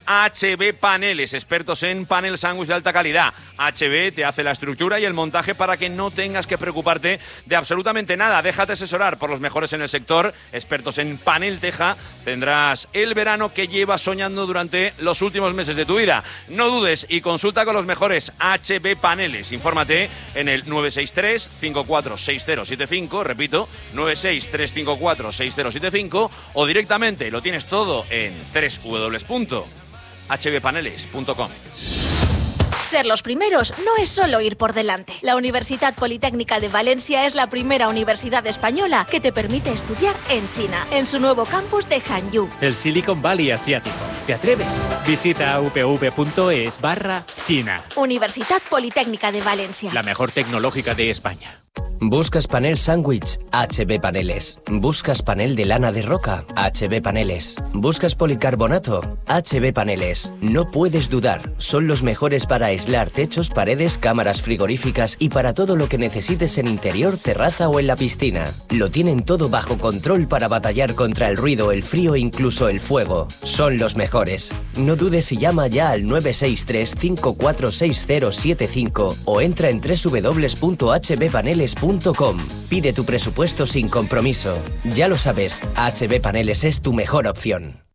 HB Paneles, expertos en panel sándwich de alta calidad. HB te hace la estructura y el montaje para que no tengas que preocuparte de absolutamente nada. Déjate asesorar por los mejores en el sector, expertos en panel teja. Tendrás el verano que llevas soñando durante los últimos meses de tu vida. No dudes y consulta con los mejores. HB Paneles. Infórmate en el 963 546075, repito, 963546075, o directamente lo tienes todo en www.hbpaneles.com. Ser los primeros no es solo ir por delante. La Universidad Politécnica de Valencia es la primera universidad española que te permite estudiar en China, en su nuevo campus de Hangzhou. El Silicon Valley asiático. ¿Te atreves? Visita upv.es/China. Universidad Politécnica de Valencia. La mejor tecnológica de España. ¿Buscas panel sándwich? HB Paneles. ¿Buscas panel de lana de roca? HB Paneles. ¿Buscas policarbonato? HB Paneles. No puedes dudar, son los mejores para aislar techos, paredes, cámaras frigoríficas y para todo lo que necesites en interior, terraza o en la piscina. Lo tienen todo bajo control para batallar contra el ruido, el frío e incluso el fuego. Son los mejores. No dudes y llama ya al 963 546075 o entra en www.hbpaneles.com. Pide tu presupuesto sin compromiso. Ya lo sabes, HB Paneles es tu mejor opción.